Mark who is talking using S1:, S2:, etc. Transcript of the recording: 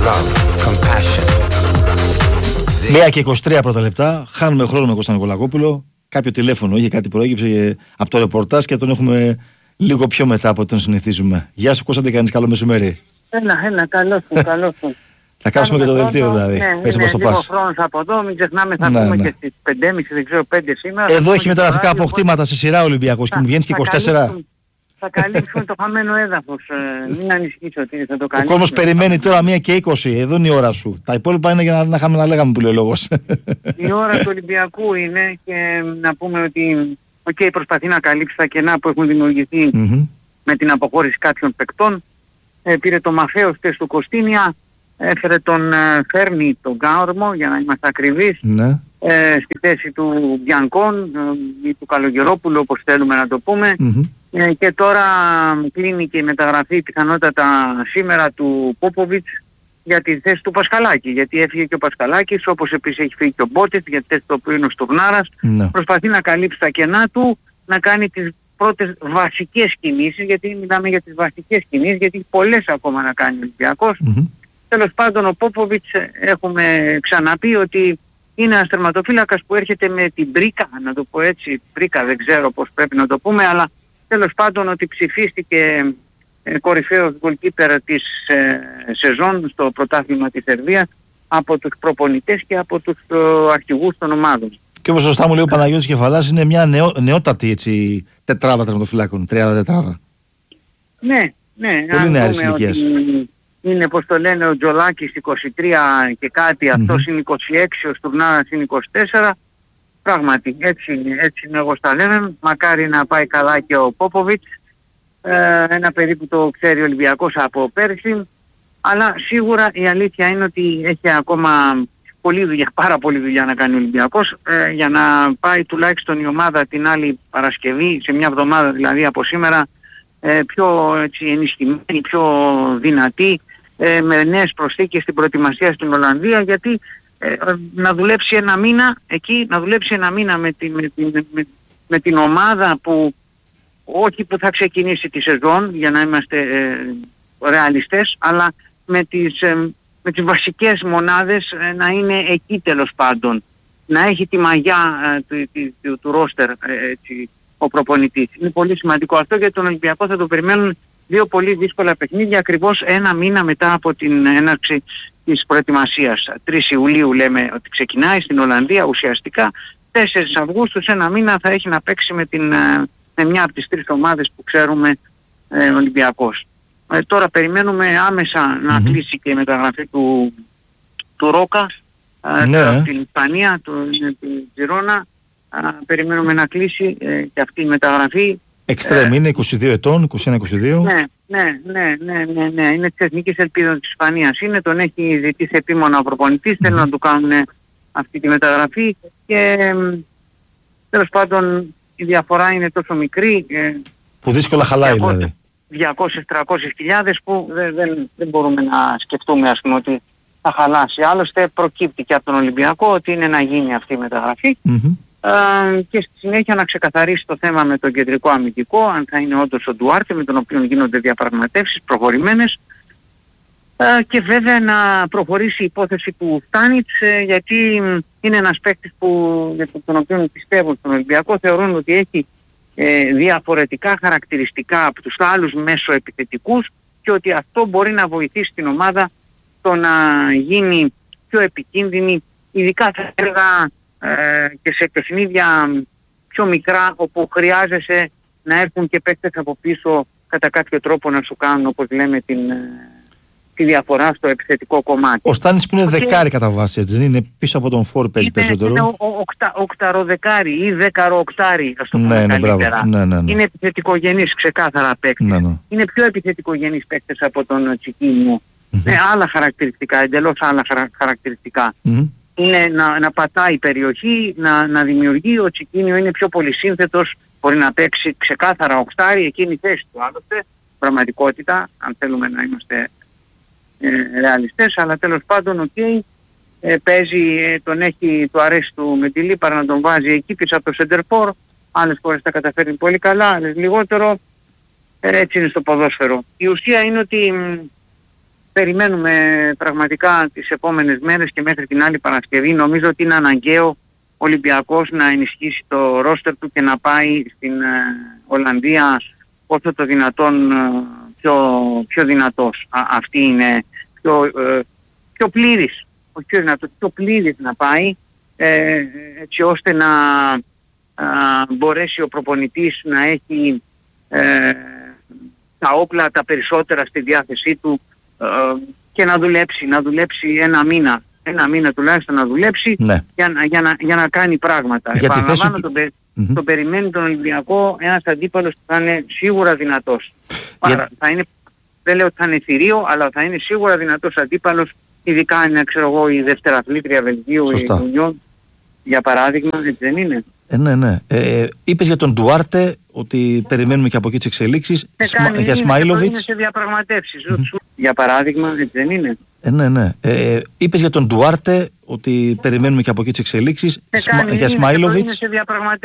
S1: 1 και 23 πρώτα λεπτά. Χάνουμε χρόνο με Κώστα Νικολακόπουλο. Κάποιο τηλέφωνο είχε, κάτι προέκυψε από το ρεπορτάζ και τον έχουμε λίγο πιο μετά από τον συνηθίζουμε. Γεια σου Κώστα, τι κάνεις, καλό μεσημέρι.
S2: Έλα, καλώς σου.
S1: Θα κάνουμε και το δελτίο δηλαδή.
S2: Πες πώς το πας. Χρόνος από εδώ, μην ξεχνάμε θα πούμε και στις 5.30, δεν ξέρω 5 σήμερα.
S1: Εδώ έχει μεταγραφικά αποκτήματα σε σειρά ο Ολυμπιακός και μου βγαίνεις και 24.
S2: Θα καλύψουμε το χαμένο έδαφος, μην ανησυχείς ότι θα το καλύψουμε.
S1: Ο κόσμος περιμένει τώρα 1 και 20, εδώ είναι η ώρα σου. Τα υπόλοιπα είναι για να είχαμε να λέγαμε που λέει ο λόγος.
S2: Η ώρα του Ολυμπιακού είναι και να πούμε ότι προσπαθεί να καλύψει τα κενά που έχουν δημιουργηθεί με την αποχώρηση κάποιων παικτών. Πήρε το Μαχαίο χτες του Κωστίνια, έφερε τον Φέρνη τον Γκάορμο για να είμαστε ακριβείς, στη θέση του Μπιανκόν ή του Καλογερόπουλου όπως θέλουμε να το πούμε. Και τώρα κλείνει και η μεταγραφή πιθανότατα σήμερα του Πόποβιτς για τη θέση του Πασχαλάκη, γιατί έφυγε και ο Πασχαλάκης, όπως επίσης έχει φύγει και ο Μπότης για τη θέση του οποίου είναι ο Στουρνάρας. Προσπαθεί να καλύψει τα κενά του, να κάνει τις πρώτες βασικές κινήσεις, γιατί μιλάμε για τις βασικές κινήσεις, γιατί έχει πολλές ακόμα να κάνει ο Ολυμπιακός. Τέλος πάντων ο Πόποβιτς έχουμε ξαναπεί ότι είναι ένας τερματοφύλακας που έρχεται με την πρίκα, να το πω έτσι, πρίκα δεν ξέρω πώς πρέπει να το πούμε, αλλά τέλος πάντων ότι ψηφίστηκε κορυφαίος goalkeeper της σεζόν στο πρωτάθλημα της Σερβίας από τους προπονητές και από τους αρχηγούς των ομάδων.
S1: Και όπως σωστά μου λέει ο Παναγιώτης Κεφαλάς, είναι μια νεότατη έτσι, τετράδα τερματοφυλάκων, 30 τετράδα.
S2: Ναι.
S1: Πολύ νεαρής ηλικίας.
S2: Είναι πως το λένε ο Τζολάκης 23 και κάτι, αυτός είναι 26, ο Στουρνάρας είναι 24. Πράγματι, έτσι είναι όπως τα λέμε. Μακάρι να πάει καλά και ο Πόποβιτς. Ένα παιδί που το ξέρει ο Ολυμπιακός από πέρσι. Αλλά σίγουρα η αλήθεια είναι ότι έχει ακόμα πάρα πολλή δουλειά να κάνει ο Ολυμπιακός για να πάει τουλάχιστον η ομάδα την άλλη Παρασκευή, σε μια εβδομάδα δηλαδή από σήμερα, πιο έτσι, ενισχυμένη, πιο δυνατή, με νέες προσθήκες στην προετοιμασία στην Ολλανδία, γιατί να δουλέψει ένα μήνα εκεί, να δουλέψει ένα μήνα με την ομάδα που όχι που θα ξεκινήσει τη σεζόν, για να είμαστε ρεαλιστές, αλλά με τις βασικές μονάδες να είναι εκεί τέλος πάντων, να έχει τη μαγιά του ρόστερ ο προπονητής. Είναι πολύ σημαντικό αυτό, γιατί τον Ολυμπιακό θα το περιμένουν 2 πολύ δύσκολα παιχνίδια ακριβώς ένα μήνα μετά από την έναρξη της προετοιμασίας. 3 Ιουλίου λέμε ότι ξεκινάει στην Ολλανδία ουσιαστικά. 4 Αυγούστου σε ένα μήνα θα έχει να παίξει με μια από τις 3 ομάδες που ξέρουμε Ολυμπιακός. Τώρα περιμένουμε άμεσα να κλείσει και η μεταγραφή του Ρόκα από την Ισπανία, την Τζιρόνα. Περιμένουμε να κλείσει και αυτή η μεταγραφή.
S1: Εξτρέμ είναι 22 ετών, 21-22.
S2: Ναι. Είναι της Εθνικής Ελπίδας της Ισπανίας. Τον έχει ζητήσει επίμονα ο προπονητής, θέλουν να του κάνουν αυτή τη μεταγραφή και τέλος πάντων η διαφορά είναι τόσο μικρή.
S1: Που δύσκολα χαλάει δηλαδή.
S2: 200-300 χιλιάδες που δεν μπορούμε να σκεφτούμε ας πούμε ότι θα χαλάσει. Άλλωστε προκύπτει και από τον Ολυμπιακό ότι είναι να γίνει αυτή η μεταγραφή. Και στη συνέχεια να ξεκαθαρίσει το θέμα με τον κεντρικό αμυντικό, αν θα είναι όντως ο Ντουάρτε, με τον οποίο γίνονται διαπραγματεύσεις προχωρημένες, και βέβαια να προχωρήσει η υπόθεση του Στάνιτς, γιατί είναι ένας παίκτης για τον οποίο πιστεύουν στον Ολυμπιακό, θεωρούν ότι έχει διαφορετικά χαρακτηριστικά από τους άλλους μέσοεπιθετικούς και ότι αυτό μπορεί να βοηθήσει την ομάδα στο να γίνει πιο επικίνδυνη, ειδικά θα έλεγα και σε παιχνίδια πιο μικρά, όπου χρειάζεσαι να έρθουν και παίκτες από πίσω κατά κάποιο τρόπο να σου κάνουν, όπως λέμε, τη διαφορά στο επιθετικό κομμάτι. Ο
S1: Στάνης που είναι δεκάρι κατά βάση, έτσι, είναι πίσω από τον φόρ, παίζει περισσότερο.
S2: Είναι οκταροδεκάρι ή δεκαροοκτάρι, ας το πούμε καλύτερα.
S1: Ναι.
S2: Είναι επιθετικογενής ξεκάθαρα παίκτης. Είναι πιο επιθετικογενής παίκτης από τον Τσικίνιο. Με άλλα χαρακτηριστικά, εντελώς άλλα χαρακτηριστικά. Είναι να πατάει περιοχή, να δημιουργεί. Ο Τσικίνιο είναι πιο πολυσύνθετος, μπορεί να παίξει ξεκάθαρα οκτάρι, εκείνη η θέση του. Άλλωστε, πραγματικότητα, αν θέλουμε να είμαστε ρεαλιστές, αλλά τέλος πάντων παίζει, του αρέσει του με τη λίπαρα να τον βάζει εκεί πίσω από το σεντερφόρ. Άλλες φορές τα καταφέρνει πολύ καλά, άλλες λιγότερο. Έτσι είναι στο ποδόσφαιρο. Η ουσία είναι ότι περιμένουμε πραγματικά τις επόμενες μέρες και μέχρι την άλλη Παρασκευή. Νομίζω ότι είναι αναγκαίο ο Ολυμπιακός να ενισχύσει το ρόστερ του και να πάει στην Ολλανδία όσο το δυνατόν πιο δυνατός. Αυτή είναι πιο πλήρης, όχι πιο δυνατός, πιο πλήρης να πάει, έτσι ώστε να μπορέσει ο προπονητής να έχει τα όπλα τα περισσότερα στη διάθεσή του και να δουλέψει ένα μήνα τουλάχιστον να δουλέψει, ναι, για να κάνει πράγματα. Επαναλαμβάνω, τον περιμένει τον Ολυμπιακό ένας αντίπαλος που θα είναι σίγουρα δυνατός. Δεν λέω ότι θα είναι θηρίο, αλλά θα είναι σίγουρα δυνατός αντίπαλος, ειδικά είναι, ξέρω εγώ, η δευτεραθλήτρια Βελγίου, η Union, για παράδειγμα, έτσι δεν είναι?
S1: Ναι. Είπες για τον Ντουάρτε ότι περιμένουμε και από εκεί τις εξελίξεις. Για Σμάιλοβιτς.
S2: Είναι σε διαπραγματεύσεις. Για παράδειγμα, έτσι δεν είναι?
S1: Ναι. Είπες για τον Ντουάρτε ότι περιμένουμε και από εκεί τις εξελίξεις. Για Σμάιλοβιτς.